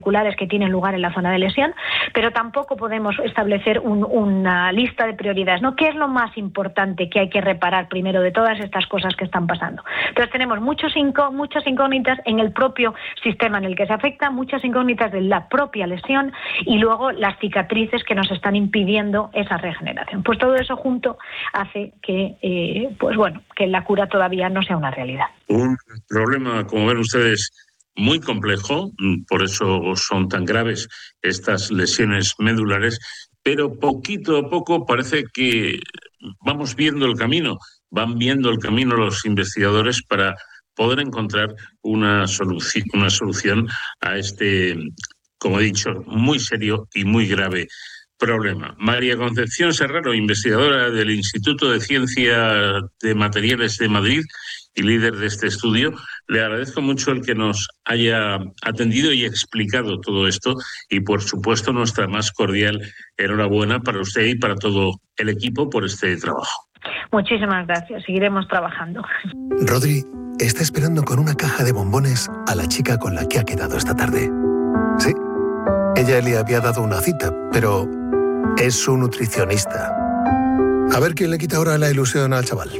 que tienen lugar en la zona de lesión, pero tampoco podemos establecer una lista de prioridades, ¿no? ¿Qué es lo más importante que hay que reparar primero de todas estas cosas que están pasando? Entonces tenemos muchas incógnitas en el propio sistema en el que se afecta, muchas incógnitas de la propia lesión y luego las cicatrices que nos están impidiendo esa regeneración. Pues todo eso junto hace que, que la cura todavía no sea una realidad. Un problema, como ven ustedes, muy complejo, por eso son tan graves estas lesiones medulares, pero poquito a poco parece que vamos viendo el camino, van viendo el camino los investigadores para poder encontrar una solución a este, como he dicho, muy serio y muy grave problema. María Concepción Serrano, investigadora del Instituto de Ciencia de Materiales de Madrid y líder de este estudio, le agradezco mucho el que nos haya atendido y explicado todo esto y, por supuesto, nuestra más cordial enhorabuena para usted y para todo el equipo por este trabajo. Muchísimas gracias, seguiremos trabajando. Rodri está esperando con una caja de bombones a la chica con la que ha quedado esta tarde. Sí, ella le había dado una cita, pero es su nutricionista. A ver quién le quita ahora la ilusión al chaval.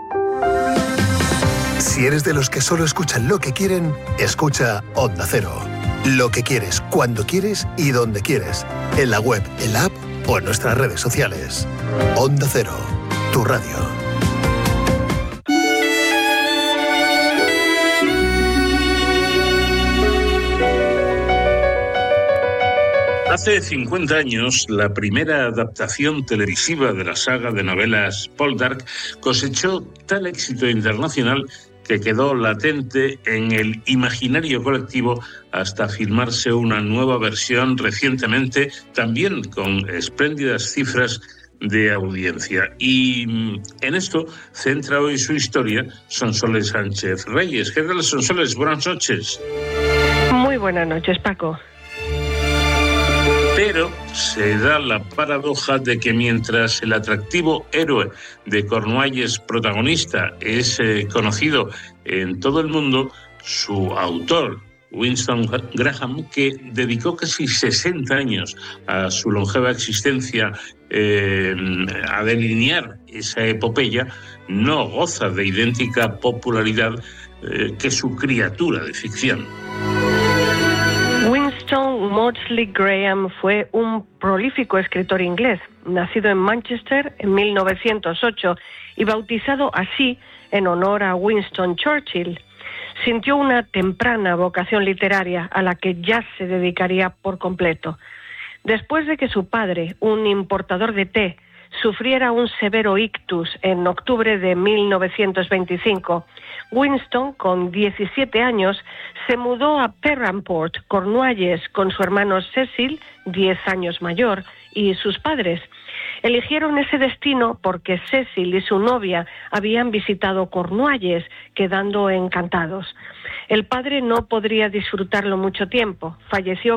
Si eres de los que solo escuchan lo que quieren, escucha Onda Cero. Lo que quieres, cuando quieres y donde quieres. En la web, en la app o en nuestras redes sociales. Onda Cero, tu radio. Hace 50 años, la primera adaptación televisiva de la saga de novelas Poldark cosechó tal éxito internacional que quedó latente en el imaginario colectivo hasta filmarse una nueva versión recientemente, también con espléndidas cifras de audiencia. Y en esto centra hoy su historia Sonsoles Sánchez Reyes. ¿Qué tal, Sonsoles? Buenas noches. Muy buenas noches, Paco. Pero se da la paradoja de que mientras el atractivo héroe de Cornualles protagonista es conocido en todo el mundo, su autor, Winston Graham, que dedicó casi 60 años a su longeva existencia a delinear esa epopeya, no goza de idéntica popularidad que su criatura de ficción. Winston Maudsley Graham fue un prolífico escritor inglés, nacido en Manchester en 1908 y bautizado así en honor a Winston Churchill. Sintió una temprana vocación literaria a la que ya se dedicaría por completo. Después de que su padre, un importador de té, sufriera un severo ictus en octubre de 1925, Winston, con 17 años, se mudó a Perranport, Cornualles, con su hermano Cecil, 10 años mayor, y sus padres. Eligieron ese destino porque Cecil y su novia habían visitado Cornualles, quedando encantados. El padre no podría disfrutarlo mucho tiempo. Falleció